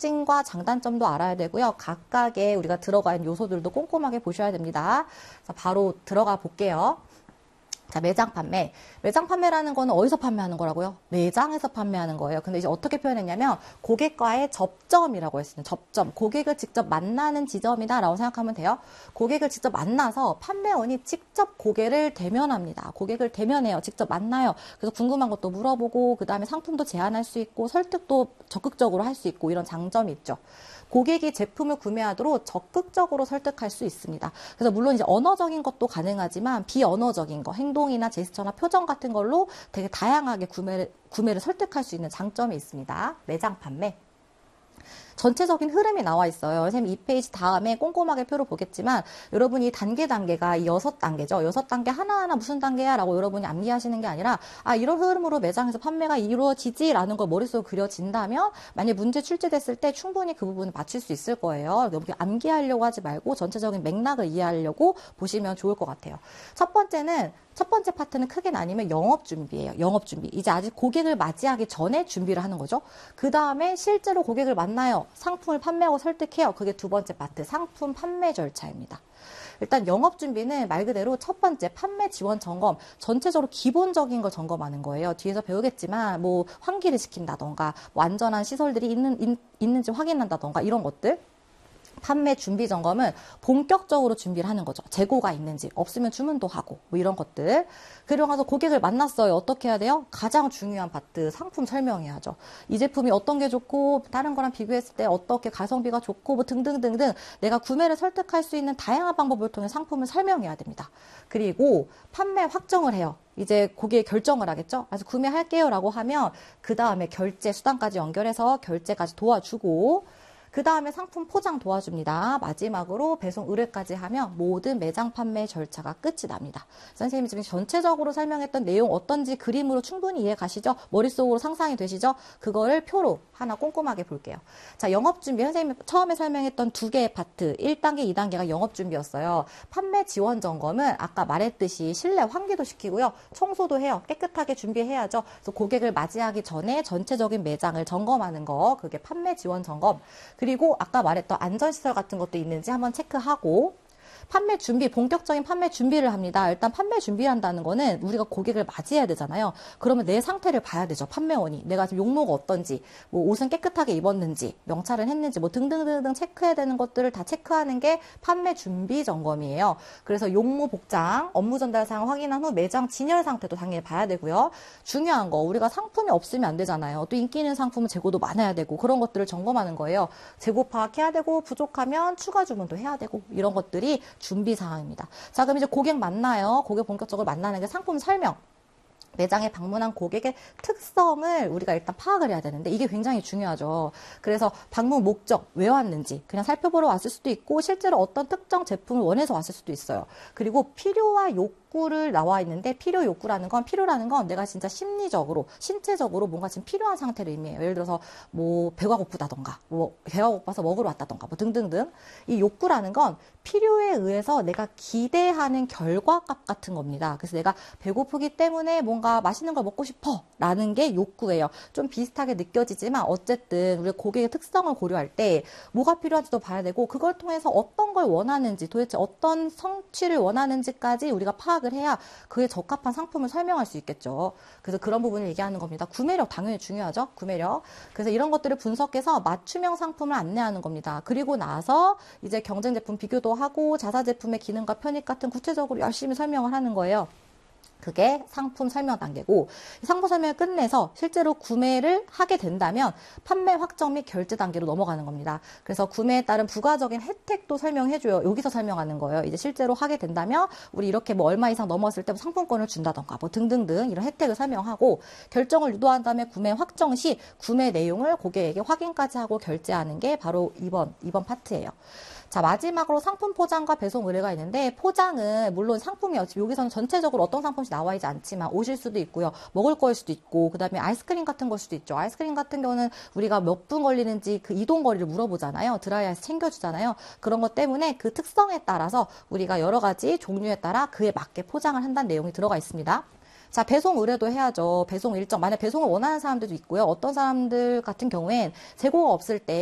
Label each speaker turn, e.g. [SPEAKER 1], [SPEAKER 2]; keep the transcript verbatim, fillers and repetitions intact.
[SPEAKER 1] 특징과 장단점도 알아야 되고요. 각각의 우리가 들어가 있는 요소들도 꼼꼼하게 보셔야 됩니다. 자, 바로 들어가 볼게요. 자, 매장 판매. 매장 판매라는 거는 어디서 판매하는 거라고요? 매장에서 판매하는 거예요. 근데 이제 어떻게 표현했냐면 고객과의 접점이라고 했습니다. 접점. 고객을 직접 만나는 지점이다 라고 생각하면 돼요. 고객을 직접 만나서 판매원이 직접 고객을 대면합니다. 고객을 대면해요. 직접 만나요. 그래서 궁금한 것도 물어보고 그 다음에 상품도 제안할 수 있고 설득도 적극적으로 할 수 있고 이런 장점이 있죠. 고객이 제품을 구매하도록 적극적으로 설득할 수 있습니다. 그래서 물론 이제 언어적인 것도 가능하지만 비언어적인 거, 행동이나 제스처나 표정 같은 걸로 되게 다양하게 구매를, 구매를 설득할 수 있는 장점이 있습니다. 매장 판매. 전체적인 흐름이 나와 있어요. 선생님 이 페이지 다음에 꼼꼼하게 표를 보겠지만 여러분이 단계 단계가 이 여섯 단계죠. 여섯 단계 하나하나 무슨 단계야 라고 여러분이 암기하시는 게 아니라 아 이런 흐름으로 매장에서 판매가 이루어지지 라는 걸 머릿속에 그려진다면 만약 문제 출제됐을 때 충분히 그 부분을 맞출 수 있을 거예요. 여기 암기하려고 하지 말고 전체적인 맥락을 이해하려고 보시면 좋을 것 같아요. 첫 번째는 첫 번째 파트는 크게 나뉘면 영업 준비예요. 영업 준비. 이제 아직 고객을 맞이하기 전에 준비를 하는 거죠. 그 다음에 실제로 고객을 만나요. 상품을 판매하고 설득해요. 그게 두 번째 파트, 상품 판매 절차입니다. 일단 영업 준비는 말 그대로 첫 번째 판매 지원 점검, 전체적으로 기본적인 걸 점검하는 거예요. 뒤에서 배우겠지만 뭐 환기를 시킨다던가 뭐 안전한 시설들이 있는, 있, 있는지 확인한다던가 이런 것들. 판매 준비 점검은 본격적으로 준비를 하는 거죠. 재고가 있는지, 없으면 주문도 하고, 뭐 이런 것들. 그리고 가서 고객을 만났어요. 어떻게 해야 돼요? 가장 중요한 파트, 상품 설명해야죠. 이 제품이 어떤 게 좋고, 다른 거랑 비교했을 때 어떻게 가성비가 좋고, 뭐 등등등등 내가 구매를 설득할 수 있는 다양한 방법을 통해 상품을 설명해야 됩니다. 그리고 판매 확정을 해요. 이제 고객이 결정을 하겠죠. 그래서 구매할게요 라고 하면 그 다음에 결제 수단까지 연결해서 결제까지 도와주고 그 다음에 상품 포장 도와줍니다. 마지막으로 배송 의뢰까지 하면 모든 매장 판매 절차가 끝이 납니다. 선생님이 지금 전체적으로 설명했던 내용 어떤지 그림으로 충분히 이해 가시죠? 머릿속으로 상상이 되시죠? 그거를 표로 하나 꼼꼼하게 볼게요. 자, 영업준비. 선생님이 처음에 설명했던 두 개의 파트, 일 단계, 이 단계가 영업준비였어요. 판매 지원 점검은 아까 말했듯이 실내 환기도 시키고요. 청소도 해요. 깨끗하게 준비해야죠. 그래서 고객을 맞이하기 전에 전체적인 매장을 점검하는 거, 그게 판매 지원 점검. 그리고 아까 말했던 안전시설 같은 것도 있는지 한번 체크하고 판매 준비, 본격적인 판매 준비를 합니다. 일단 판매 준비한다는 거는 우리가 고객을 맞이해야 되잖아요. 그러면 내 상태를 봐야 되죠. 판매원이. 내가 지금 용모가 어떤지, 뭐 옷은 깨끗하게 입었는지, 명찰을 했는지, 뭐 등등등등 체크해야 되는 것들을 다 체크하는 게 판매 준비 점검이에요. 그래서 용모 복장, 업무 전달 사항 확인한 후 매장 진열 상태도 당연히 봐야 되고요. 중요한 거, 우리가 상품이 없으면 안 되잖아요. 또 인기 있는 상품은 재고도 많아야 되고 그런 것들을 점검하는 거예요. 재고 파악해야 되고 부족하면 추가 주문도 해야 되고 이런 것들이 준비 사항입니다. 자, 그럼 이제 고객 만나요. 고객 본격적으로 만나는 게 상품 설명. 매장에 방문한 고객의 특성을 우리가 일단 파악을 해야 되는데 이게 굉장히 중요하죠. 그래서 방문 목적, 왜 왔는지 그냥 살펴보러 왔을 수도 있고 실제로 어떤 특정 제품을 원해서 왔을 수도 있어요. 그리고 필요와 욕구를 나와 있는데 필요 욕구라는 건 필요라는 건 내가 진짜 심리적으로 신체적으로 뭔가 지금 필요한 상태를 의미해요. 예를 들어서 뭐 배가 고프다던가 뭐 배가 고파서 먹으러 왔다던가 뭐 등등등. 이 욕구라는 건 필요에 의해서 내가 기대하는 결과값 같은 겁니다. 그래서 내가 배고프기 때문에 뭔가 맛있는 걸 먹고 싶어 라는 게 욕구예요. 좀 비슷하게 느껴지지만 어쨌든 우리 고객의 특성을 고려할 때 뭐가 필요한지도 봐야 되고 그걸 통해서 어떤 걸 원하는지 도대체 어떤 성취를 원하는지까지 우리가 파악을 해야 그에 적합한 상품을 설명할 수 있겠죠. 그래서 그런 부분을 얘기하는 겁니다. 구매력 당연히 중요하죠. 구매력. 그래서 이런 것들을 분석해서 맞춤형 상품을 안내하는 겁니다. 그리고 나서 이제 경쟁 제품 비교도 하고 자사 제품의 기능과 편익 같은 구체적으로 열심히 설명을 하는 거예요. 그게 상품 설명 단계고 상품 설명을 끝내서 실제로 구매를 하게 된다면 판매 확정 및 결제 단계로 넘어가는 겁니다. 그래서 구매에 따른 부가적인 혜택도 설명해줘요. 여기서 설명하는 거예요. 이제 실제로 하게 된다면 우리 이렇게 뭐 얼마 이상 넘었을 때 뭐 상품권을 준다던가 뭐 등등등 이런 혜택을 설명하고 결정을 유도한 다음에 구매 확정 시 구매 내용을 고객에게 확인까지 하고 결제하는 게 바로 이번, 이번 파트예요. 자, 마지막으로 상품 포장과 배송 의뢰가 있는데 포장은 물론 상품이 여기서는 전체적으로 어떤 상품이 나와 있지 않지만 옷일 수도 있고요. 먹을 거일 수도 있고 그 다음에 아이스크림 같은 걸 수도 있죠. 아이스크림 같은 경우는 우리가 몇 분 걸리는지 그 이동 거리를 물어보잖아요. 드라이아이스 챙겨주잖아요. 그런 것 때문에 그 특성에 따라서 우리가 여러 가지 종류에 따라 그에 맞게 포장을 한다는 내용이 들어가 있습니다. 자, 배송 의뢰도 해야죠. 배송 일정. 만약 배송을 원하는 사람들도 있고요. 어떤 사람들 같은 경우엔 재고가 없을 때